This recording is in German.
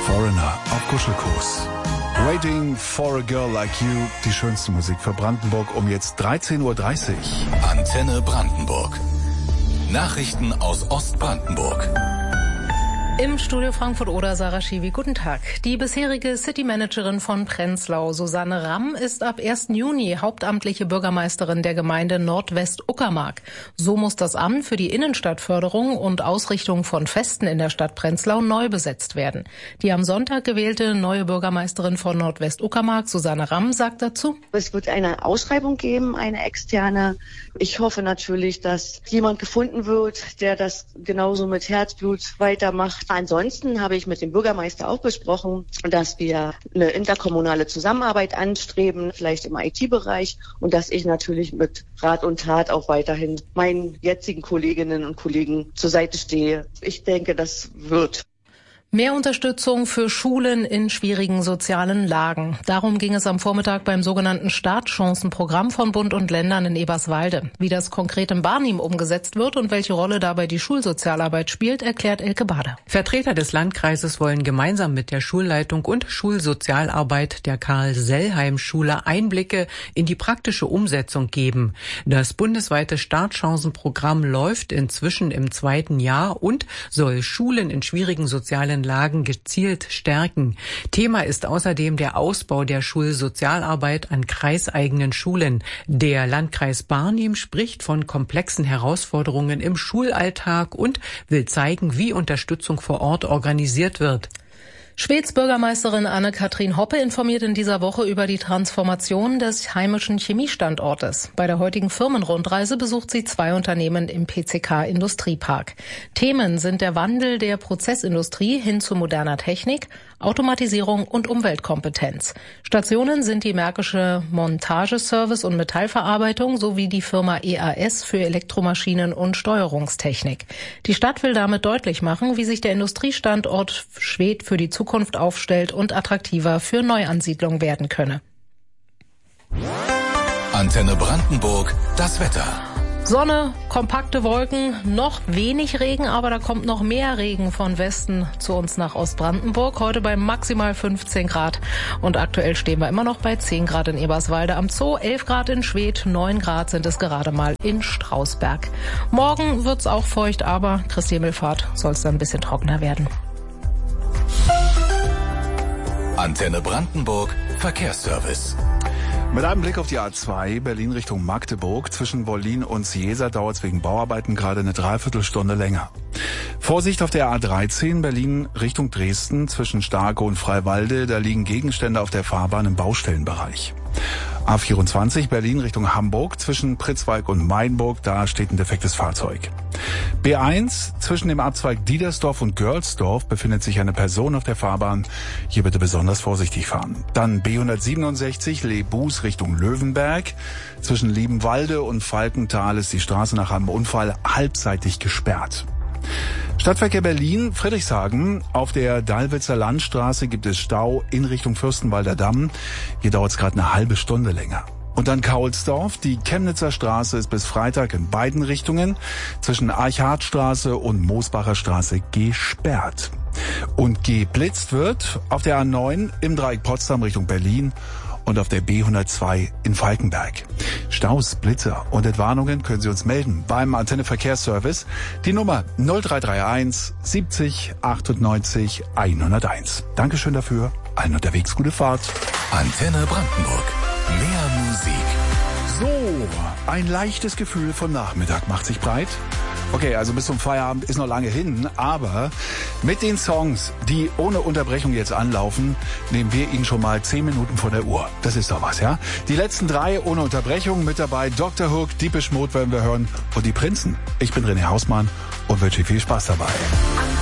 Foreigner auf Kuschelkurs. Waiting for a Girl Like You, die schönste Musik für Brandenburg um jetzt 13.30 Uhr. Antenne Brandenburg. Nachrichten aus Ostbrandenburg. Im Studio Frankfurt-Oder Sarah Schiwi, guten Tag. Die bisherige City-Managerin von Prenzlau, Susanne Ramm, ist ab 1. Juni hauptamtliche Bürgermeisterin der Gemeinde Nordwest-Uckermark. So muss das Amt für die Innenstadtförderung und Ausrichtung von Festen in der Stadt Prenzlau neu besetzt werden. Die am Sonntag gewählte neue Bürgermeisterin von Nordwest-Uckermark, Susanne Ramm, sagt dazu: Es wird eine Ausschreibung geben, eine externe. Ich hoffe natürlich, dass jemand gefunden wird, der das genauso mit Herzblut weitermacht. Ansonsten habe ich mit dem Bürgermeister auch besprochen, dass wir eine interkommunale Zusammenarbeit anstreben, vielleicht im IT-Bereich, und dass ich natürlich mit Rat und Tat auch weiterhin meinen jetzigen Kolleginnen und Kollegen zur Seite stehe. Ich denke, das wird. Mehr Unterstützung für Schulen in schwierigen sozialen Lagen. Darum ging es am Vormittag beim sogenannten Startchancenprogramm von Bund und Ländern in Eberswalde. Wie das konkret in Barnim umgesetzt wird und welche Rolle dabei die Schulsozialarbeit spielt, erklärt Elke Bader. Vertreter des Landkreises wollen gemeinsam mit der Schulleitung und Schulsozialarbeit der Karl-Sellheim-Schule Einblicke in die praktische Umsetzung geben. Das bundesweite Startchancenprogramm läuft inzwischen im 2. Jahr und soll Schulen in schwierigen sozialen Lagen gezielt stärken. Thema ist außerdem der Ausbau der Schulsozialarbeit an kreiseigenen Schulen. Der Landkreis Barnim spricht von komplexen Herausforderungen im Schulalltag und will zeigen, wie Unterstützung vor Ort organisiert wird. Schweds Bürgermeisterin Anne-Kathrin Hoppe informiert in dieser Woche über die Transformation des heimischen Chemiestandortes. Bei der heutigen Firmenrundreise besucht sie 2 Unternehmen im PCK Industriepark. Themen sind der Wandel der Prozessindustrie hin zu moderner Technik, Automatisierung und Umweltkompetenz. Stationen sind die Märkische Montageservice und Metallverarbeitung sowie die Firma EAS für Elektromaschinen und Steuerungstechnik. Die Stadt will damit deutlich machen, wie sich der Industriestandort Schwedt für die Zukunft aufstellt und attraktiver für Neuansiedlung werden könne. Antenne Brandenburg, das Wetter. Sonne, kompakte Wolken, noch wenig Regen, aber da kommt noch mehr Regen von Westen zu uns nach Ostbrandenburg. Heute bei maximal 15 Grad und aktuell stehen wir immer noch bei 10 Grad in Eberswalde am Zoo, 11 Grad in Schwedt, 9 Grad sind es gerade mal in Strausberg. Morgen wird's auch feucht, aber Christi Himmelfahrt soll es dann ein bisschen trockener werden. Antenne Brandenburg, Verkehrsservice. Mit einem Blick auf die A2 Berlin Richtung Magdeburg. Zwischen Wollin und Ciesa dauert es wegen Bauarbeiten gerade eine Dreiviertelstunde länger. Vorsicht auf der A13 Berlin Richtung Dresden. Zwischen Starke und Freiwalde, da liegen Gegenstände auf der Fahrbahn im Baustellenbereich. A24 Berlin Richtung Hamburg. Zwischen Pritzwalk und Mainburg, da steht ein defektes Fahrzeug. B1 zwischen dem Abzweig Diedersdorf und Görlsdorf befindet sich eine Person auf der Fahrbahn. Hier bitte besonders vorsichtig fahren. Dann B167 Lebus Richtung Löwenberg. Zwischen Liebenwalde und Falkenthal ist die Straße nach einem Unfall halbseitig gesperrt. Stadtverkehr Berlin, Friedrichshagen. Auf der Dallwitzer Landstraße gibt es Stau in Richtung Fürstenwalder Damm. Hier dauert es gerade eine halbe Stunde länger. Und dann Kaulsdorf. Die Chemnitzer Straße ist bis Freitag in beiden Richtungen zwischen Archardstraße und Moosbacher Straße gesperrt. Und geblitzt wird auf der A9 im Dreieck Potsdam Richtung Berlin und auf der B102 in Falkenberg. Staus, Blitze und Entwarnungen können Sie uns melden beim Antenne Verkehrsservice. Die Nummer 0331 70 98 101. Dankeschön dafür. Allen unterwegs gute Fahrt. Antenne Brandenburg. Mehr Musik. So, ein leichtes Gefühl von Nachmittag macht sich breit. Okay, also bis zum Feierabend ist noch lange hin, aber mit den Songs, die ohne Unterbrechung jetzt anlaufen, nehmen wir Ihnen schon mal 10 Minuten vor der Uhr. Das ist doch was, ja? Die letzten 3 ohne Unterbrechung, mit dabei Dr. Hook, Deepish Mode werden wir hören und die Prinzen. Ich bin René Hausmann und wünsche viel Spaß dabei.